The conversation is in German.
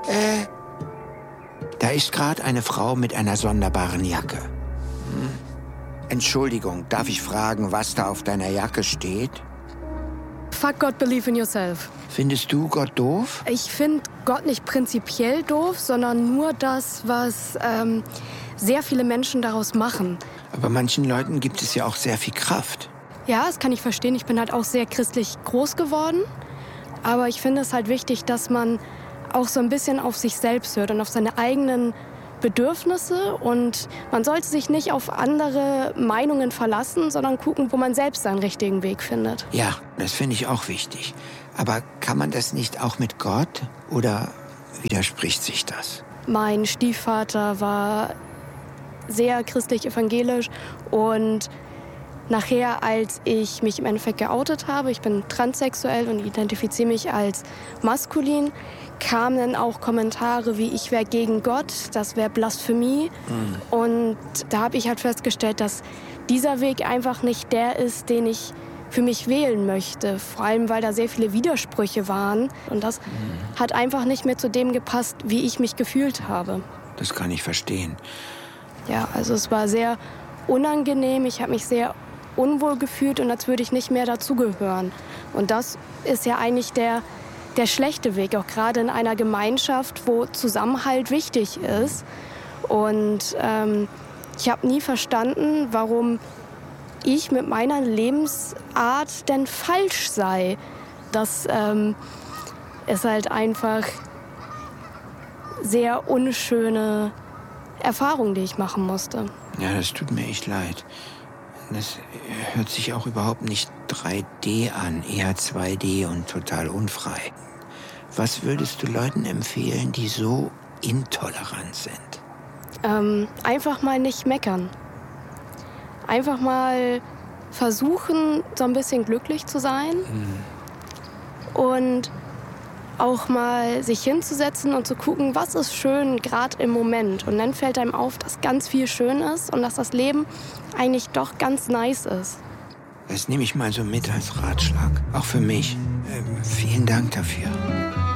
Da ist gerade eine Frau mit einer sonderbaren Jacke. Entschuldigung, darf ich fragen, was da auf deiner Jacke steht? Fuck God, believe in yourself. Findest du Gott doof? Ich finde Gott nicht prinzipiell doof, sondern nur das, was sehr viele Menschen daraus machen. Aber manchen Leuten gibt es ja auch sehr viel Kraft. Ja, das kann ich verstehen. Ich bin halt auch sehr christlich groß geworden. Aber ich finde es halt wichtig, dass man auch so ein bisschen auf sich selbst hört und auf seine eigenen Bedürfnisse. Und man sollte sich nicht auf andere Meinungen verlassen, sondern gucken, wo man selbst seinen richtigen Weg findet. Ja, das finde ich auch wichtig. Aber kann man das nicht auch mit Gott? Oder widerspricht sich das? Mein Stiefvater war sehr christlich-evangelisch und nachher, als ich mich im Endeffekt geoutet habe, ich bin transsexuell und identifiziere mich als maskulin, kamen dann auch Kommentare wie, ich wäre gegen Gott, das wäre Blasphemie. Und da habe ich halt festgestellt, dass dieser Weg einfach nicht der ist, den ich für mich wählen möchte. Vor allem, weil da sehr viele Widersprüche waren. Und das hat einfach nicht mehr zu dem gepasst, wie ich mich gefühlt habe. Das kann ich verstehen. Ja, also es war sehr unangenehm. Ich habe mich sehr unwohl gefühlt und als würde ich nicht mehr dazugehören. Und das ist ja eigentlich der schlechte Weg, auch gerade in einer Gemeinschaft, wo Zusammenhalt wichtig ist. Und ich habe nie verstanden, warum ich mit meiner Lebensart denn falsch sei. Das ist halt einfach sehr unschöne Erfahrung, die ich machen musste. Ja, das tut mir echt leid. Das hört sich auch überhaupt nicht 3D an, eher 2D und total unfrei. Was würdest du Leuten empfehlen, die so intolerant sind? Einfach mal nicht meckern. Einfach mal versuchen, so ein bisschen glücklich zu sein. Und auch mal sich hinzusetzen und zu gucken, was ist schön gerade im Moment. Und dann fällt einem auf, dass ganz viel schön ist und dass das Leben eigentlich doch ganz nice ist. Das nehme ich mal so mit als Ratschlag. Auch für mich. Vielen Dank dafür.